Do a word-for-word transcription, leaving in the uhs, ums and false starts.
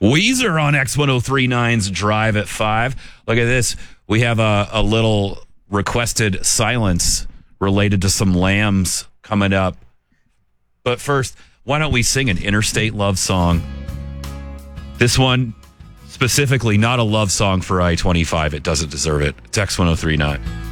Weezer on X ten thirty-nine's Drive at five. Look at this. We have a, a little requested silence related to some lambs coming up. But first, why don't we sing an interstate love song? This one, specifically not a love song for I twenty-five. It doesn't deserve it. It's X ten thirty-nine.